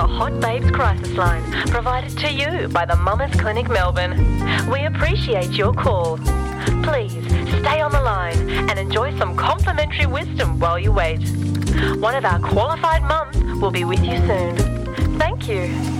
Hot Babes Crisis Line, provided to you by the Mamas Clinic Melbourne. We appreciate your call. Please stay on the line and enjoy some complimentary wisdom while you wait. One of our qualified mums will be with you soon. Thank you.